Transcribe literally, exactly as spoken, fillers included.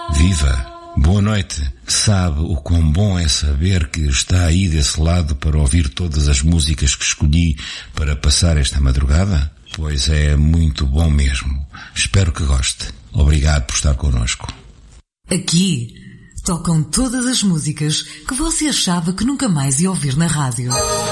Viva! Boa noite. Sabe o quão bom é saber que está aí desse lado para ouvir todas as músicas que escolhi para passar esta madrugada? Pois é muito bom mesmo. Espero que goste. Obrigado por estar connosco. Aqui tocam todas as músicas que você achava que nunca mais ia ouvir na rádio.